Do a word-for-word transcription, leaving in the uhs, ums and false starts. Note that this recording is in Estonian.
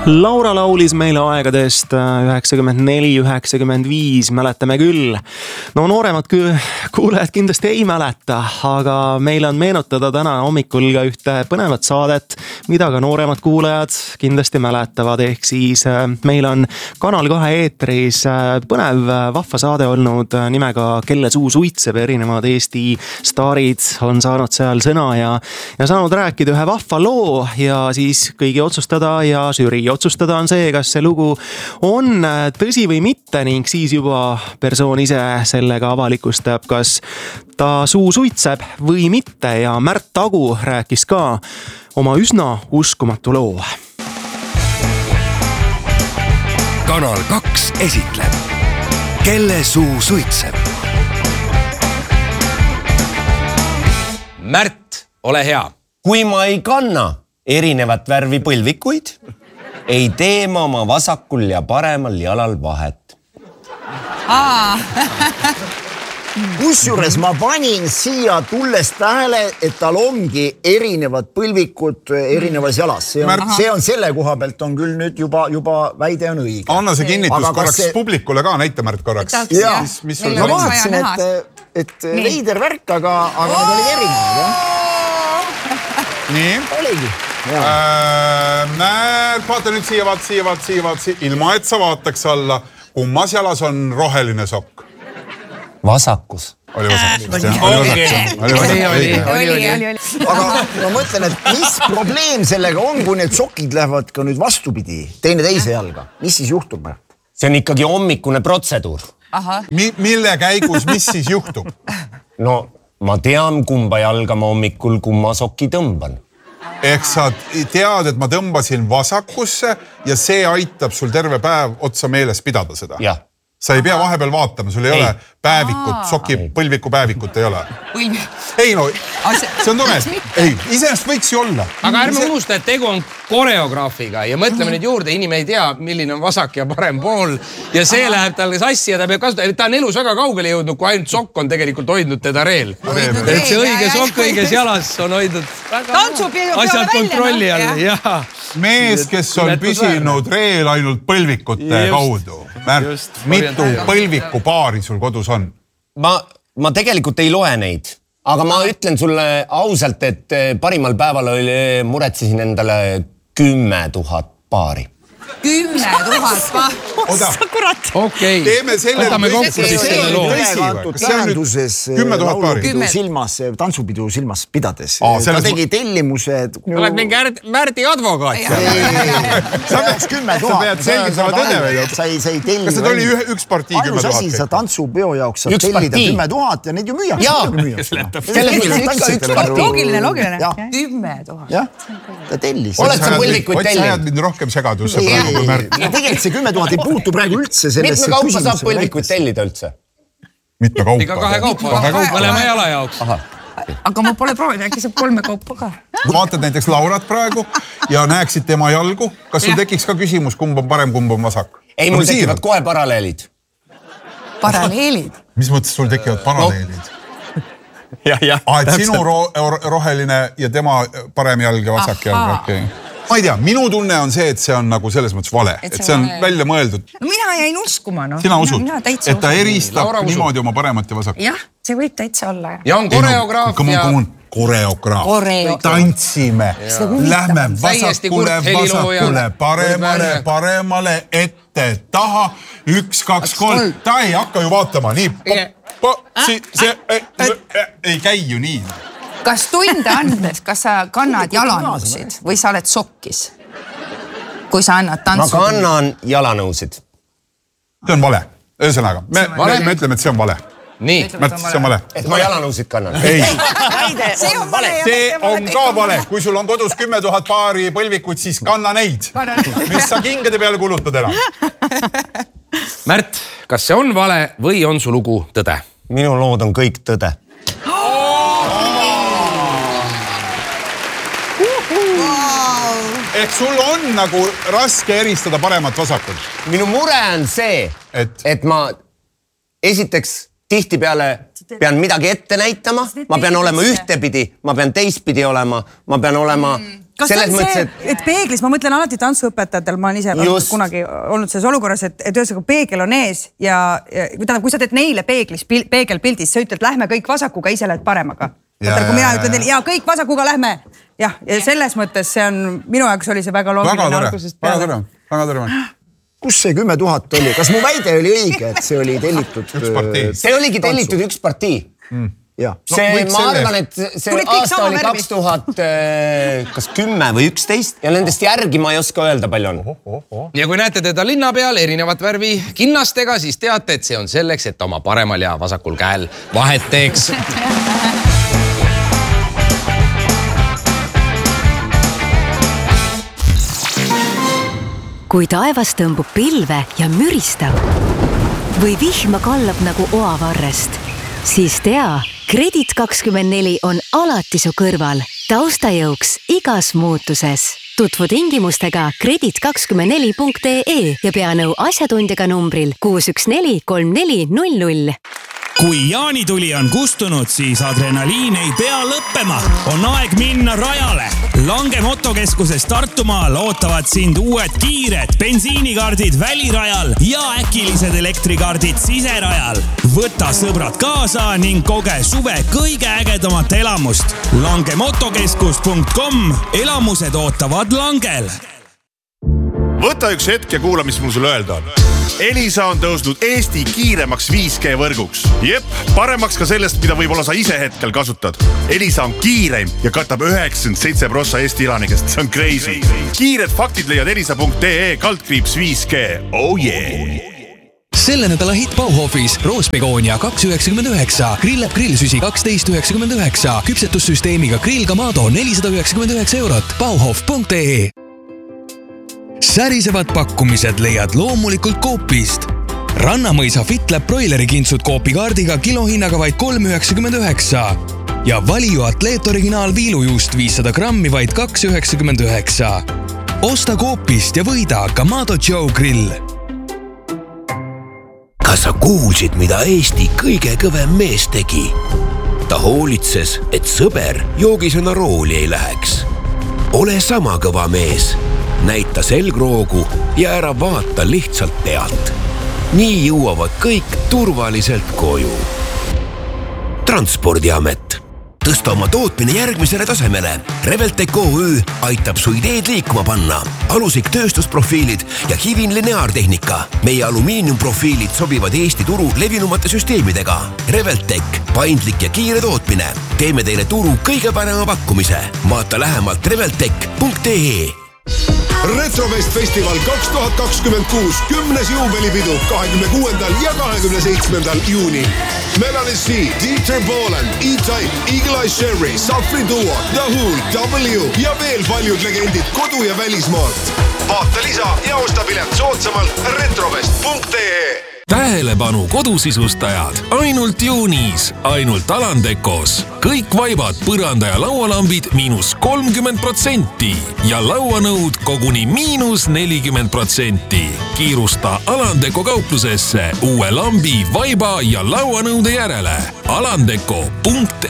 Laura laulis meile aegadest üheksakümmend neli üheksakümmend viis, mäletame küll. No nooremad kuulajad kindlasti ei mäleta, aga meil on meenutada täna hommikul ka ühte põnevat saadet, mida ka nooremad kuulajad kindlasti mäletavad. Ehk siis meil on Kanal kahe eetris põnev vahva saade olnud nimega Kelle suu suitseb. Erinevad Eesti staarid on saanud seal sõna ja, ja saanud rääkida ühe vahva loo ja siis kõigi otsustada ja žürii otsustada on see, kas see lugu on tõsi või mitte ning siis juba persoon ise sellega avalikustab, kas ta suu suitseb või mitte ja Märt Tagu rääkis ka oma üsna uskumatu loo. Kanal kaks esitleb Kelle suu suitseb. Märt, ole hea. Kui ma ei kanna erinevat värvi põlvikuid, ei tee ma oma vasakul ja paremal jalal vahet. Kusjuures ma panin siia tulles tähele, et tal ongi erinevad põlvikud erinevas jalas. See on, see on selle koha pealt on küll nüüd juba, juba väide on õige. Anna see kinnitus korraks see... publikule ka, näita Märt korraks. Ja, mis, mis sul ma vaatasin, et, et veider värk, aga, aga need oli erinevad. Ja? Nii. Oligi. Äh, näed, vaata nüüd siia, vaat, siia, vaat, siia, vaat, siia. Ilma, et sa vaataks alla, kummas jalas on roheline sokk. Vasakus. Oli vasakus. Äh, oli oli, oli, oli, oli. Aga ma mõtlen, et mis probleem sellega on, kui need sokid lähevad ka nüüd vastupidi, teine teise jalga? Mis siis juhtub? See on ikkagi hommikune protseduur. Mi, mille käigus, mis siis juhtub? No, ma tean, kumba jalga ma hommikul kumma soki tõmban. Ehk sa tead, et ma tõmbasin vasakusse ja see aitab sul terve päev otsa meeles pidada seda. Jah. Sa ei pea vahepeal vaatama, sul ei, ei. ole päevikut, soki põlviku päevikut ei ole. Ei no, see on tore. Ei, iseenesest võiks ju olla. Aga ärme unusta, et tegu on koreograafiga ja mõtleme nüüd juurde, inimene ei tea, milline on vasak ja parem pool ja see läheb talle sassi ja ta peab kasutada. Ta on elus väga kaugele jõudnud, kui ainult sokk on tegelikult hoidnud teda reel. Et see õige sokk õiges jalas on hoidnud asjad kontrolli all. Mees, kes on püsinud reel ainult põlvikute kaudu. Märt, mitu põlviku paari sul kodus on? Ma, ma tegelikult ei loe neid, aga ma ütlen sulle ausalt, et parimal päeval oli, muretsesin endale kümme tuhat paari. Kümme tuhat paari? Oda, okei, võtame kokku siis selle loo. Tähenduses laulupidu silmas, tantsupidu silmas pidades. Ta tegi tellimused. Oled mingi Märdi advokaat. Sa peaks kümme tuhat. Sa pead selgitama tõde veel. Kas see oli üks partii kümme tuhat? Ainus asi, sa tantsupeo jaoks saad tellida kümme tuhat ja neid ju müüaks. Jaa, loogiline, loogiline. Kümme tuhat. Jah, ta tellis. Oled sa põlvikuid tellinud? Sa jääd mind rohkem segadusse praegu kui Märt. Tegelikult see kümme tuhat ei puutu praegu üldse sellesse mitme kaupa saab põlvikuid tellida üldse? Mitme kaupa? Iga kahe kaupa, mõlema jala jaoks. Aga ma pole proovinud, äkki saab kolme kaupa ka. Vaatad näiteks Laurat praegu ja näeksid tema jalgu. Kas sul tekiks ka küsimus, kumb on parem, kumb on vasak? Ei, mul tekivad kohe paralleelid. Paralleelid? Mis mõttes sul tekivad paralleelid? Ja, ja, ah, et sinu ro- roheline ja tema parem jalg ja vasak jalg. Okay. Ma ei tea, minu tunne on see, et see on nagu selles mõttes vale. Et see, et see on vale. Välja mõeldud. No mina jäin uskuma, no. Sina usud, et ta eristab niimoodi oma paremat ja vasakut. Jah, see võib täitsa olla. Ja on koreograaf no, ja... Koreograaf. Koreo. Tantsime. Lähme vasakule, vasakule, paremale, paremale, ette, taha. Üks, kaks, kolm. Ta ei hakka ju vaatama. Nii, pop, pop, si, see ei, ei käi ju nii. Kas tunde andes, kas sa kannad jalanõusid või sa oled sokkis? Kui sa annad tantsu? Ma kannan jalanõusid. See on vale. Ühesõnaga, me, me, me ütleme, et see on vale. Nii. Märt, see on vale. Et ma jalanõusid kannan. Ei. See on vale. See on ka vale. Kui sul on kodus kümme tuhat paari põlvikuid, siis kanna neid. Mis sa kingade peale kulutad enam? Märt, kas see on vale või on su lugu tõde? Minu lood on kõik tõde. Ehk sul on nagu raske eristada paremat vasakut. Minu mure on see, et, et ma esiteks tihti peale pean midagi ette näitama, ma pean olema ühtepidi, ma pean teistpidi olema, ma pean olema kas see on see, et peeglis, ma mõtlen alati tantsuõpetajatel, ma olen ise Just. kunagi olnud selles olukorras, et, et ühesõnaga peegel on ees ja, ja tähendab, kui sa teed neile peeglis, peegelpildis, sa ütled, lähme kõik vasakuga, ise lähed paremaga. Võtale, kui mina ütlen teile, ja kõik vasakuga lähme. Jah, ja selles mõttes see on, minu jaoks oli see väga loogiline algusest peale. Väga tore, väga tore. Kus see kümme tuhat oli? Kas mu väide oli õige, et see oli tellitud? Üks partii. See oligi tellitud üks partii. Mm. Ja. See, no, ma arvan, et see Tulid aasta oli kaks tuhat kas kümme või üksteist ja nendest järgi ma ei oska öelda palju on. Oh, oh, oh. Ja kui näete teda linna peal erinevat värvi kinnastega, siis teate, et see on selleks, et oma paremal ja vasakul käel vahet teeks. Kui taevas tõmbub pilve ja müristab või vihma kallab nagu oavarrest, siis tea, Kredit kakskümmend neli on alati su kõrval, taustajõuks igas muutuses. Tutvu tingimustega kredit kakskümmend neli punkt ee ja pea nõu asjatundjaga numbril kuus üks neli kolm neli null null. Kui jaanituli on kustunud, siis adrenaliin ei pea lõppema. On aeg minna rajale. Lange motokeskuses Tartumaal ootavad sind uued kiired bensiinikaardid välirajal ja äkilised elektrikaardid siserajal. Võta sõbrad kaasa ning koge suve kõige ägedamat elamust. langemotokeskus punkt com. Elamused ootavad Langel. Võta üks hetk ja kuula, mis mul sulle öelda on. Elisa on tõusnud Eesti kiiremaks viis G võrguks. Jep, paremaks ka sellest, mida võib-olla sa ise hetkel kasutad. Elisa on kiireim ja katab üheksakümmend seitse protsenti Eesti elanikest. See on crazy. Kiired faktid leiad elisa punkt ee kaldkriips viis G. Oh yeah! Selle nädala hit Bauhofis Roosbegoonia kaks üheksakümmend üheksa, grillab grillsüsi kaksteist üheksakümmend üheksa, küpsetussüsteemiga grill Kamado nelisada üheksakümmend üheksa eurot. Bauhof punkt ee. Särisevad pakkumised leiad loomulikult Coopist. Rannamõisa FitLab broileri kintsud Coopi-kaardiga kilohinnaga vaid kolm üheksakümmend üheksa ja Valio Atleet originaal viilujuust viissada grammi vaid kaks üheksakümmend üheksa. Osta Coopist ja võida Kamado Joe grill. Kas sa kuulsid, mida Eesti kõige kõvem mees tegi? Ta hoolitses, et sõber joogisena rooli ei läheks. Ole sama kõva mees. Näita selgroogu ja ära vaata lihtsalt pealt. Nii jõuavad kõik turvaliselt koju. Transpordiamet. Tõsta oma tootmine järgmisele tasemele. Reveltec O Ü aitab su ideed liikuma panna. Alusik tööstusprofiilid ja Hivin lineaartehnika. Meie alumiiniumprofiilid sobivad Eesti turu levinumate süsteemidega. Reveltec, paindlik ja kiire tootmine. Teeme teile turu kõige parema pakkumise. Vaata lähemalt reveltec punkt ee. Retrofest Festival kaks tuhat kakskümmend kuus, kümnes juubelipidu kahekümne kuuendal ja kahekümne seitsmendal juunil. Melanie C, Dieter Bohlen, E-Type, Eagle Eye Sherry, Safri Duo, The Who, W ja veel paljud legendid kodu- ja välismaalt. Vaata lisa ja osta pilet soodsamalt retrofest punkt ee. Tähelepanu kodusisustajad, ainult juunis, ainult Alandekos. Kõik vaibad, põranda ja laualambid miinus kolmkümmend protsenti ja lauanõud koguni miinus nelikümmend protsenti. Kiirusta Alandeko kauplusesse uue lambi, vaiba ja lauanõude järele. Alandeko punkt